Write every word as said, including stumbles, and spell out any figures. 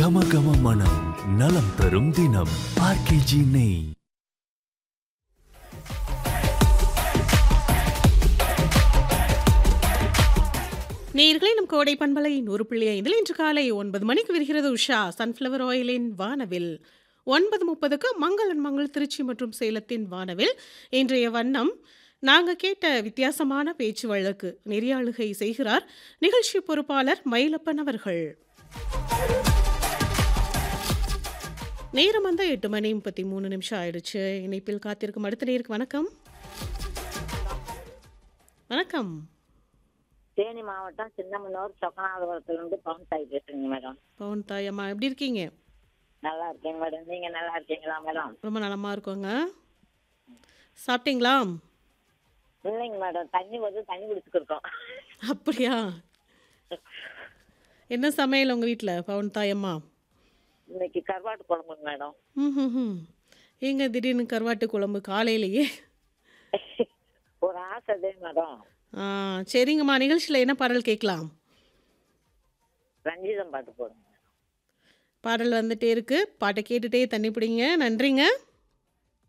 கம கம மனம் நலம் தரும் தினம் ஆர்கேஜி நெய். நேயர்களே, நம் கோடை பண்பலை நூறு புள்ளி ஐந்தில் இன்று காலை ஒன்பது மணிக்கு விரிகிறது உஷா சன்ஃப்ளவர் ஆயிலின் வானவில். ஒன்பது முப்பதுக்கு மங்களன் மங்கள் திருச்சி மற்றும் சேலத்தின் வானவில். இன்றைய வண்ணம் நாங்க கேட்ட வித்தியாசமான பேச்சு வழக்கு. நெறியாளுகை செய்கிறார் நிகழ்ச்சி பொறுப்பாளர் மயிலப்பன் அவர்கள். நேரம் வந்து எட்டு மணி முப்பத்தி மூணு நிமிஷம் ஆயிடுச்சு. இணைப்பில் காத்திருக்கும் அடுத்த நேருக்கு வணக்கம். வணக்கம். தேனி மாவட்டம் சின்னமனூர் சொக்கநாதபுரத்துலேருந்து பவன் தாய் பேசுறீங்க மேடம். பவன் தாய் அம்மா எப்படி இருக்கீங்க? நல்லா இருக்கேங்க மேடம். நீங்க நல்லா இருக்கீங்களா மேடம்? ரொம்ப நலமா இருக்கோங்க. சாப்பிட்டீங்களா? இல்லைங்க மேடம், தண்ணி வந்து தண்ணி குடிச்சுக்கிருக்கோம். அப்படியா? என்ன சமையல் உங்க வீட்டில் பவன் தாயம்மா? இன்னைக்கு கருவாட்டு குழம்புங்க மேடம். ம் எங்க திடீர்னு கருவாட்டு குழம்பு காலையிலேயே? ஒரு ஆசை அதே மேடம். ஆ சரிங்கம்மா. நிகழ்ச்சியில் என்ன பாடல் கேட்கலாம்? ரஞ்சிதம் பாட்டு போடுங்க. பாடல் வந்துட்டே இருக்கு. பாட்டை கேட்டுட்டே தண்ணி பிடிங்க. நன்றிங்க.